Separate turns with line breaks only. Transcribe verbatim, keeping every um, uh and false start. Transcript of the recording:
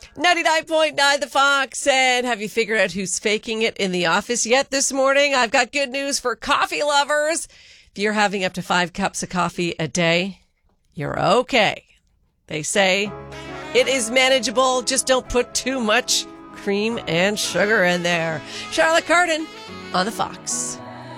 ninety-nine point nine The Fox. And have you figured out who's faking it in the office yet this morning? I've got good news for coffee lovers. If you're having up to five cups of coffee a day, you're okay. They say it is manageable. Just don't put too much cream and sugar in there. Charlotte Cardin on The Fox.